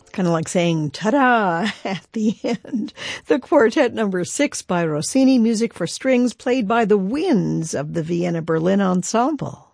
Kind of like saying ta-da at the end. The Quartet number 6 by Rossini, music for strings played by the Winds of the Vienna Berlin Ensemble.